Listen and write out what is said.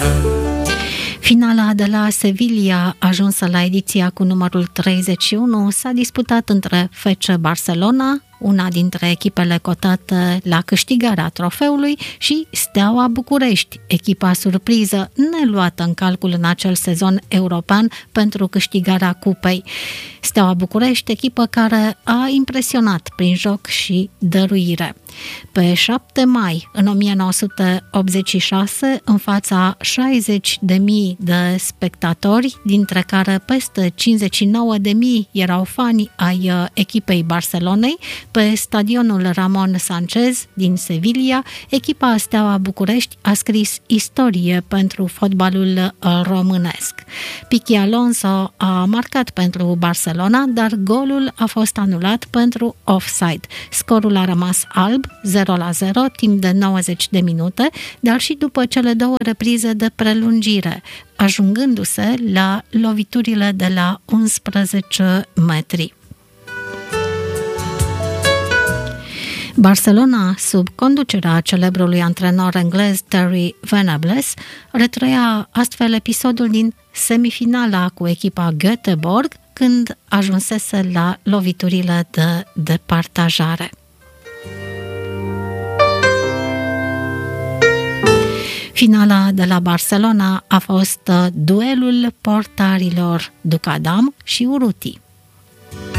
Finala de la Sevilla, ajunsă la ediția cu numărul 31, s-a disputat între FC Barcelona, una dintre echipele cotate la câștigarea trofeului, și Steaua București, echipa surpriză neluată în calcul în acel sezon european pentru câștigarea cupei. Steaua București, echipă care a impresionat prin joc și dăruire. Pe 7 mai, în 1986, în fața 60.000 de spectatori, dintre care peste 59.000 erau fani ai echipei Barcelonei, pe stadionul Ramon Sanchez din Sevilla, echipa Steaua București a scris istorie pentru fotbalul românesc. Pichi Alonso a marcat pentru Barcelona, dar golul a fost anulat pentru offside. Scorul a rămas alb, 0-0, timp de 90 de minute, dar și după cele două reprize de prelungire, ajungându-se la loviturile de la 11 metri. Barcelona, sub conducerea celebrului antrenor englez Terry Venables, retrăia astfel episodul din semifinala cu echipa Göteborg, când ajunsese la loviturile de departajare. Finala de la Barcelona a fost duelul portarilor Ducadam și Urruti.